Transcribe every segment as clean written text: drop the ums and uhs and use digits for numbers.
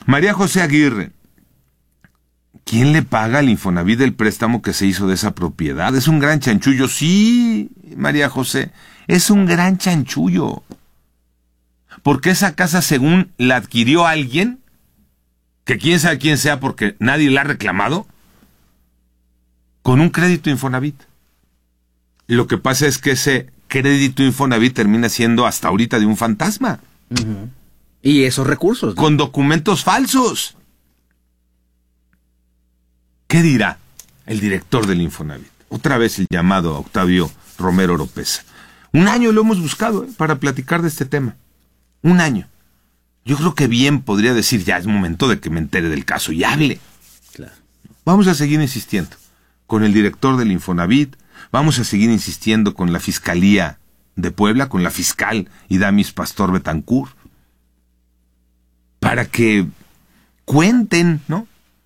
María José Aguirre. ¿Quién le paga al Infonavit el préstamo que se hizo de esa propiedad? Es un gran chanchullo. Sí, María José, es un gran chanchullo. Porque esa casa, según la adquirió alguien, que quién sabe quién sea porque nadie la ha reclamado, con un crédito Infonavit. Lo que pasa es que ese crédito Infonavit termina siendo hasta ahorita de un fantasma. Uh-huh. Y esos recursos, ¿no? Con documentos falsos. ¿Qué dirá el director del Infonavit? Otra vez el llamado a Octavio Romero Oropeza. 1 año lo hemos buscado para platicar de este tema. 1 año. Yo creo que bien podría decir, ya es momento de que me entere del caso y hable. Claro. Vamos a seguir insistiendo con el director del Infonavit, vamos a seguir insistiendo con la Fiscalía de Puebla, con la fiscal Idamis Pastor Betancur, para que cuenten, ¿no?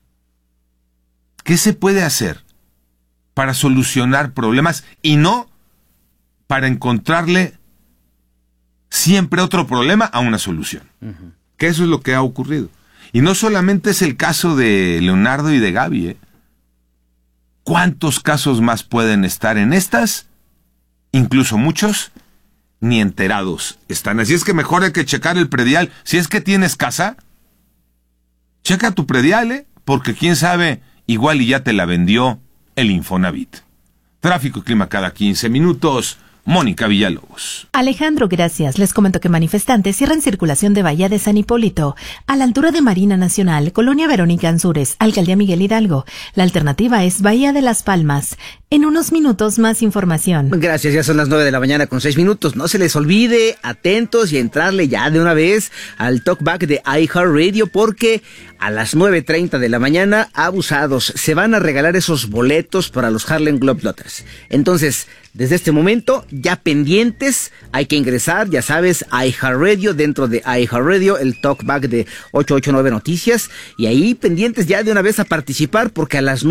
¿Qué se puede hacer para solucionar problemas y no para encontrarle siempre otro problema a una solución? Uh-huh. Que eso es lo que ha ocurrido. Y no solamente es el caso de Leonardo y de Gaby, ¿eh? ¿Cuántos casos más pueden estar en estas? Incluso muchos ni enterados están. Así es que mejor hay que checar el predial. Si es que tienes casa, checa tu predial, porque quién sabe, igual y ya te la vendió el Infonavit. Tráfico y clima cada 15 minutos. Mónica Villalobos. Alejandro, gracias. Les comento que manifestantes cierran circulación de Bahía de San Hipólito a la altura de Marina Nacional, Colonia Verónica Ansúrez, Alcaldía Miguel Hidalgo. La alternativa es Bahía de las Palmas. En unos minutos más información. Gracias, ya son las 9:06 a.m. No se les olvide, atentos y entrarle ya de una vez al talkback de iHeartRadio, porque a las 9:30 a.m, abusados, se van a regalar esos boletos para los Harlem Globetrotters. Entonces, desde este momento, ya pendientes, hay que ingresar, ya sabes, iHeartRadio, dentro de iHeartRadio, el talkback de 889 Noticias, y ahí pendientes ya de una vez a participar, porque a las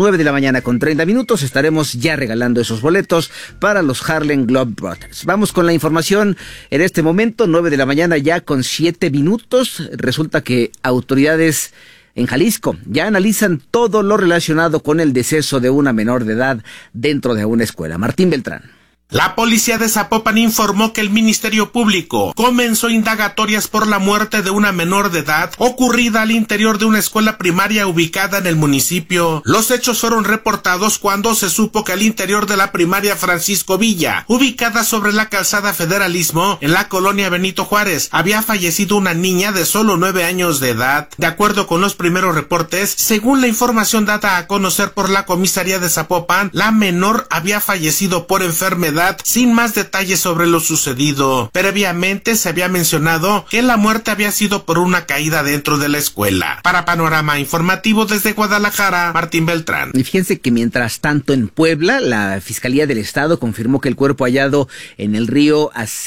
9:30 estaremos ya regalando esos boletos para los Harlem Globetrotters. Vamos con la información en este momento, 9:00 ya con 7 minutos. Resulta que autoridades en Jalisco ya analizan todo lo relacionado con el deceso de una menor de edad dentro de una escuela. Martín Beltrán. La policía de Zapopan informó que el Ministerio Público comenzó indagatorias por la muerte de una menor de edad ocurrida al interior de una escuela primaria ubicada en el municipio. Los hechos fueron reportados cuando se supo que al interior de la primaria Francisco Villa, ubicada sobre la calzada Federalismo, en la colonia Benito Juárez, había fallecido una niña de solo 9 años de edad. De acuerdo con los primeros reportes, según la información dada a conocer por la comisaría de Zapopan, la menor había fallecido por enfermedad, sin más detalles sobre lo sucedido. Previamente se había mencionado que la muerte había sido por una caída dentro de la escuela. Para Panorama Informativo desde Guadalajara, Martín Beltrán. Y fíjense que mientras tanto en Puebla, la Fiscalía del Estado confirmó que el cuerpo hallado en el río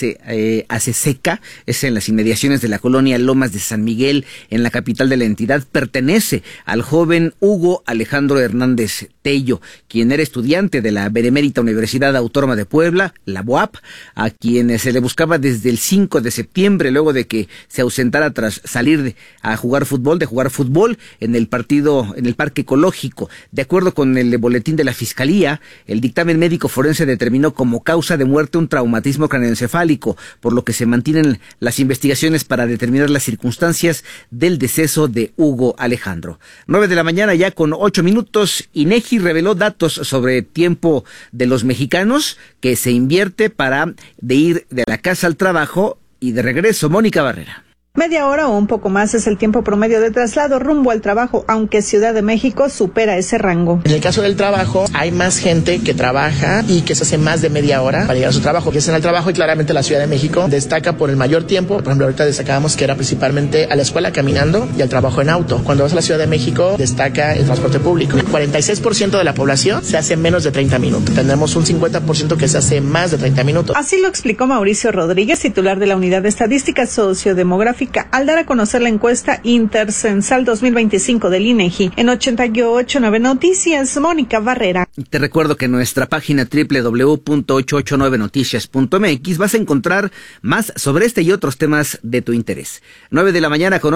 Aceseca, es en las inmediaciones de la colonia Lomas de San Miguel, en la capital de la entidad, pertenece al joven Hugo Alejandro Hernández Tello, quien era estudiante de la Benemérita Universidad Autónoma de Puebla, la BUAP, a quien se le buscaba desde el 5 de septiembre, luego de que se ausentara tras salir a jugar fútbol, en el Parque Ecológico. De acuerdo con el boletín de la Fiscalía, el dictamen médico forense determinó como causa de muerte un traumatismo craneoencefálico, por lo que se mantienen las investigaciones para determinar las circunstancias del deceso de Hugo Alejandro. 9:00 ya con 8 minutos, INEGI reveló datos sobre tiempo de los mexicanos que se invierte de ir de la casa al trabajo y de regreso. Mónica Barrera. Media hora o un poco más es el tiempo promedio de traslado rumbo al trabajo, aunque Ciudad de México supera ese rango. En el caso del trabajo, hay más gente que trabaja y que se hace más de media hora para llegar a su trabajo, que es en el trabajo, y claramente la Ciudad de México destaca por el mayor tiempo. Por ejemplo, ahorita destacábamos que era principalmente a la escuela caminando y al trabajo en auto. Cuando vas a la Ciudad de México, destaca el transporte público. El 46% de la población se hace menos de 30 minutos. Tenemos un 50% que se hace más de 30 minutos. Así lo explicó Mauricio Rodríguez, titular de la Unidad de Estadística Sociodemográfica, al dar a conocer la encuesta Intercensal 2025 del INEGI. En 88.9 Noticias, Mónica Barrera. Te recuerdo que en nuestra página www.889noticias.mx vas a encontrar más sobre este y otros temas de tu interés. 9:00 con